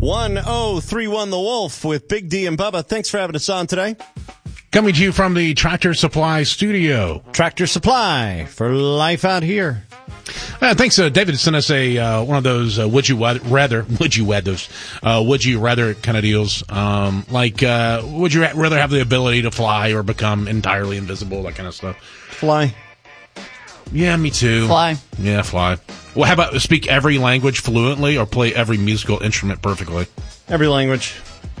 1031 The Wolf with Big D and Bubba. Thanks for having us on today. Coming to you from the Tractor Supply studio. Tractor Supply for life out here. Thanks, David sent us one of those would you rather kind of deals. Would you rather have the ability to fly or become entirely invisible, that kind of stuff? Fly. Yeah, me too. Fly. Yeah, fly. Well, how about speak every language fluently or play every musical instrument perfectly? Every language.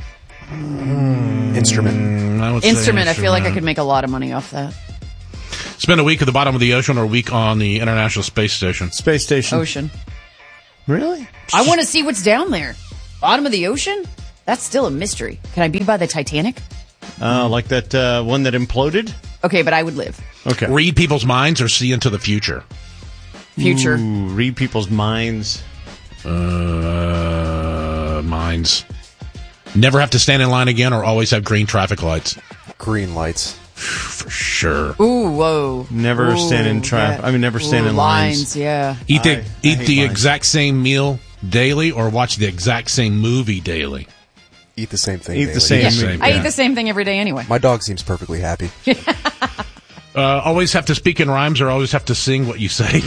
Instrument. I would say Instrument. I feel like I could make a lot of money off that. Spend a week at the bottom of the ocean or a week on the International Space Station. Space Station. Ocean. Really? I want to see what's down there. Bottom of the ocean? That's still a mystery. Can I be by the Titanic? Like that one that imploded? Okay, but I would live. Okay. Read people's minds or see into the future? Future. Ooh, read people's minds. Minds. Never have to stand in line again or always have green traffic lights? Green lights. For sure. Ooh, whoa. Never stand in traffic. Yeah. I mean, never stand in lines. Yeah. Eat the hate lines. exact same meal daily or watch the exact same movie daily? Eat the same thing. Eat daily. the same. Yeah. I eat the same thing every day anyway. My dog seems perfectly happy. Always have to speak in rhymes or always have to sing what you say?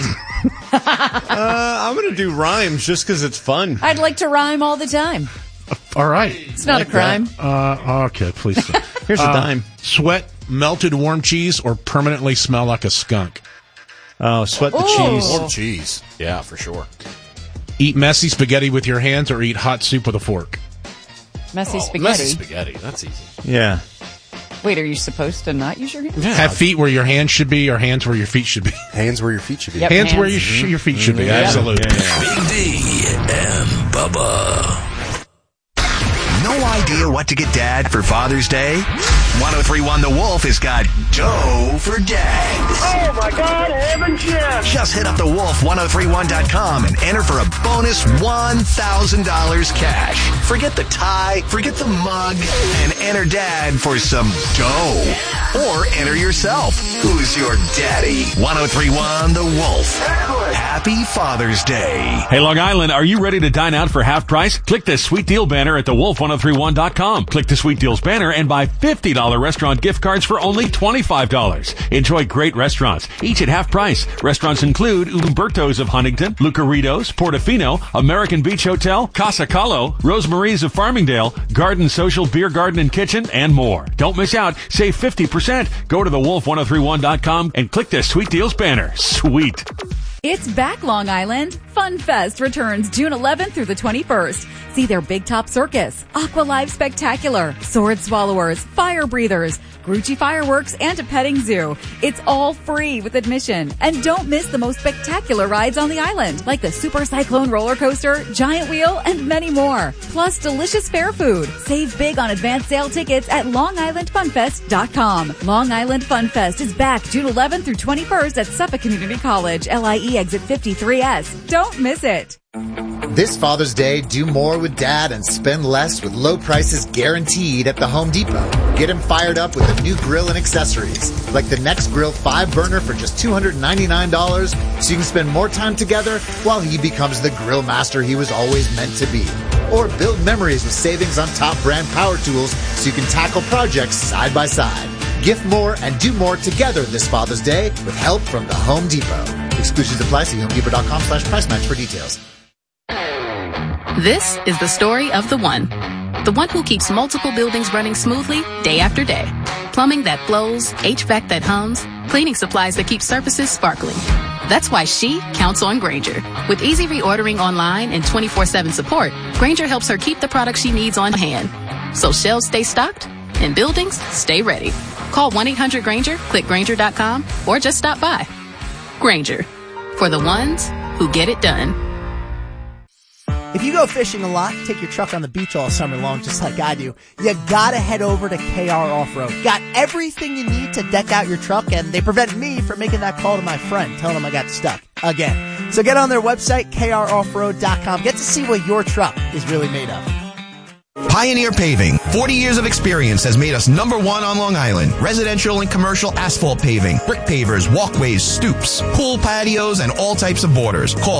I'm going to do rhymes just because it's fun. I'd like to rhyme all the time. All right. It's not a crime. Okay, please. Here's a dime. Sweat melted warm cheese or permanently smell like a skunk? Oh, sweat the Ooh. cheese. Warm cheese. Yeah, for sure. Eat messy spaghetti with your hands or eat hot soup with a fork? Messy spaghetti. Messy spaghetti. That's easy. Yeah. Wait, are you supposed to not use your hands? Have feet where your hands should be or hands where your feet should be? Hands where your feet should be. Yep. Hands where Hands. your feet should be. Yeah. Absolutely. Yeah. Big D and Bubba. No idea what to get Dad for Father's Day? 1031 The Wolf has got dough for Dad. Oh my God, heaven yes! Just hit up thewolf1031.com and enter for a bonus $1,000 cash. Forget the tie, forget the mug, and enter Dad for some dough. Or enter yourself. Who's your daddy? 1031 The Wolf. Happy Father's Day. Hey, Long Island, are you ready to dine out for half price? Click the Sweet Deal banner at thewolf1031.com. Click the Sweet Deals banner and buy $50 restaurant gift cards for only $25. Enjoy great restaurants, each at half price. Restaurants include Umberto's of Huntington, Lucaritos, Portofino, American Beach Hotel, Casa Calo, Rosemary's of Farmingdale, Garden Social Beer Garden and Kitchen, and more. Don't miss out. Save 50%. Go to thewolf1031.com and click the Sweet Deals banner. Sweet. It's back, Long Island. Fun Fest returns June 11th through the 21st. See their Big Top Circus, Aqua Live Spectacular, Sword Swallowers, Fire Breathers, Grucci Fireworks, and a petting zoo. It's all free with admission. And don't miss the most spectacular rides on the island, like the Super Cyclone roller coaster, Giant Wheel, and many more. Plus delicious fair food. Save big on advance sale tickets at LongIslandFunFest.com. Long Island Fun Fest is back June 11th through 21st at Suffolk Community College, LIE exit 53S. Don't miss it. This Father's Day, do more with Dad and spend less with low prices guaranteed at the Home Depot. Get him fired up with a new grill and accessories, like the Next Grill 5-burner for just $299, so you can spend more time together while he becomes the grill master he was always meant to be. Or build memories with savings on top brand power tools so you can tackle projects side by side. Gift more and do more together this Father's Day with help from the Home Depot. Exclusions apply. See HomeDepot.com/price match for details. This is the story of the one who keeps multiple buildings running smoothly day after day. Plumbing that flows, HVAC that hums, cleaning supplies that keep surfaces sparkling. That's why she counts on Grainger. With easy reordering online and 24/7 support, Grainger helps her keep the products she needs on hand. So shelves stay stocked and buildings stay ready. Call 1-800-GRAINGER, click Grainger.com, or just stop by. Grainger, for the ones who get it done. If you go fishing a lot, take your truck on the beach all summer long just like I do, you gotta head over to KR Off-Road. Got everything you need to deck out your truck, and they prevented me from making that call to my friend, telling him I got stuck again. So get on their website, KROffroad.com. Get to see what your truck is really made of. Pioneer Paving. 40 years of experience has made us number one on Long Island. Residential and commercial asphalt paving, brick pavers, walkways, stoops, pool patios, and all types of borders. Call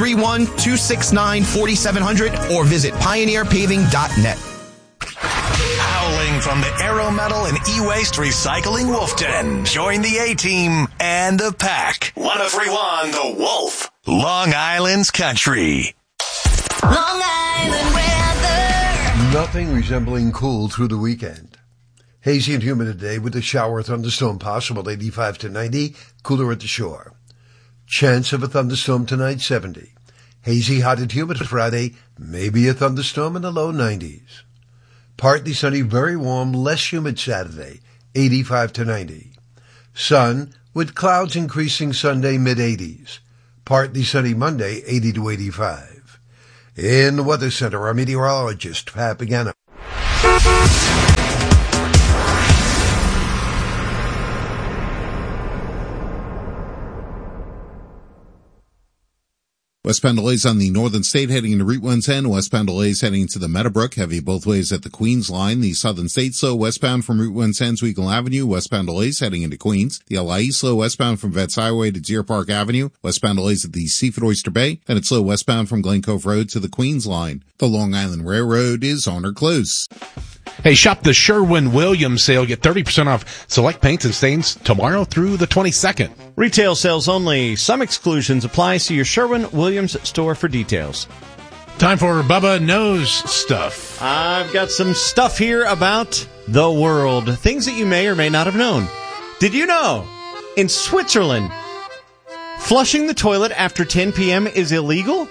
631-269-4700 or visit pioneerpaving.net. Howling from the Aero Metal and E-Waste Recycling Wolf Den. Join the A-Team and the pack. 103.1 The Wolf. Long Island's country. Long Island weather. Nothing resembling cool through the weekend. Hazy and humid today with a shower or thunderstorm possible, 85 to 90, cooler at the shore. Chance of a thunderstorm tonight, 70. Hazy, hot and humid Friday, maybe a thunderstorm in the low 90s. Partly sunny, very warm, less humid Saturday, 85 to 90. Sun with clouds increasing Sunday, mid-80s. Partly sunny Monday, 80 to 85. In the Weather Center, our meteorologist, Pat Pagano. Westbound delays on the Northern State heading into Route 110. Westbound delays heading into the Meadowbrook. Heavy both ways at the Queens line. The Southern State slow westbound from Route 110 to Eagle Avenue. Westbound delays heading into Queens. The LIE slow westbound from Vets Highway to Deer Park Avenue. Westbound delays at the Seaford Oyster Bay. And it's slow westbound from Glen Cove Road to the Queens line. The Long Island Railroad is on or close. Hey, shop the Sherwin-Williams sale. Get 30% off select paints and stains tomorrow through the 22nd. Retail sales only. Some exclusions apply. See your Sherwin-Williams store for details. Time for Bubba Knows Stuff. I've got some stuff here about the world. Things that you may or may not have known. Did you know, in Switzerland, flushing the toilet after 10 p.m. is illegal?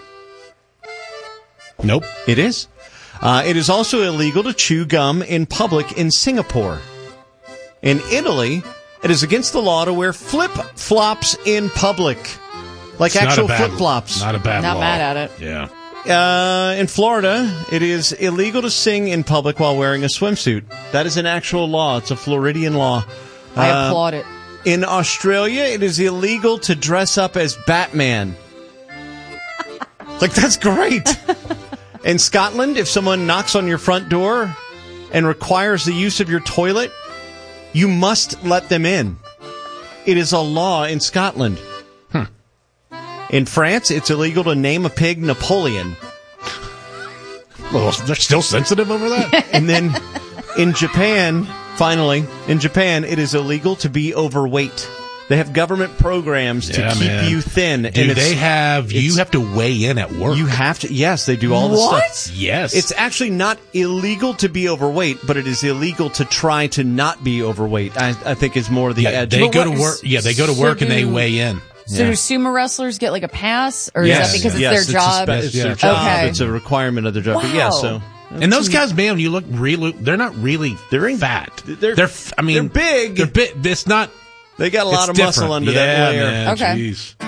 Nope. It is. It is also illegal to chew gum in public in Singapore. In Italy, it is against the law to wear flip-flops in public. Like actual flip-flops. Not a bad law. Not mad at it. Yeah. In Florida, it is illegal to sing in public while wearing a swimsuit. That is an actual law. It's a Floridian law. I applaud it. In Australia, it is illegal to dress up as Batman. Like, that's great. In Scotland, if someone knocks on your front door and requires the use of your toilet, you must let them in. It is a law in Scotland. In France, it's illegal to name a pig Napoleon. Well, they're still sensitive over that? And then in Japan, finally, it is illegal to be overweight. They have government programs to keep you thin. You have to weigh in at work. You have to, yes, they do all the stuff. What? Yes. It's actually not illegal to be overweight, but it is illegal to try to not be overweight, I think is more the edge. They go to work. Yeah, they go to work and they weigh in. So do sumo wrestlers get like a pass? Or is that because it's their job? It's their job. Okay. It's a requirement of their job. Wow. But yeah, so. And those guys, man, you look really, they're not really, they're fat. They're big. They're big. It's not. They got a lot of muscle under that layer. Man, okay. Geez.